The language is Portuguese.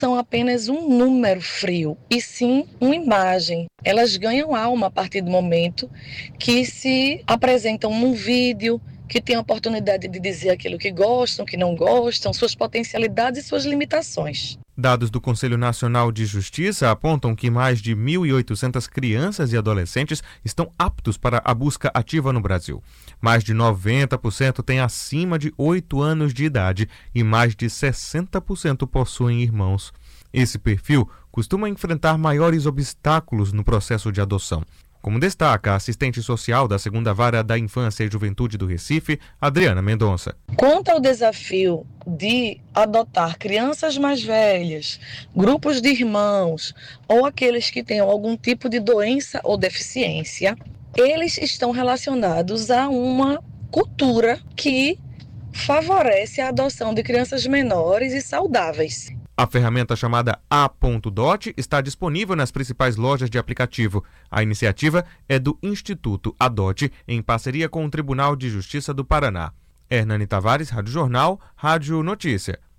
são apenas um número frio, e sim uma imagem. Elas ganham alma a partir do momento que se apresentam num vídeo, que têm a oportunidade de dizer aquilo que gostam, que não gostam, suas potencialidades e suas limitações. Dados do Conselho Nacional de Justiça apontam que mais de 1.800 crianças e adolescentes estão aptos para a busca ativa no Brasil. Mais de 90% têm acima de 8 anos de idade e mais de 60% possuem irmãos. Esse perfil costuma enfrentar maiores obstáculos no processo de adoção. Como destaca a assistente social da 2ª Vara da Infância e Juventude do Recife, Adriana Mendonça. Quanto ao desafio de adotar crianças mais velhas, grupos de irmãos ou aqueles que tenham algum tipo de doença ou deficiência, eles estão relacionados a uma cultura que favorece a adoção de crianças menores e saudáveis. A ferramenta chamada A.Dot está disponível nas principais lojas de aplicativo. A iniciativa é do Instituto Adote, em parceria com o Tribunal de Justiça do Paraná. Hernani Tavares, Rádio Jornal, Rádio Notícia.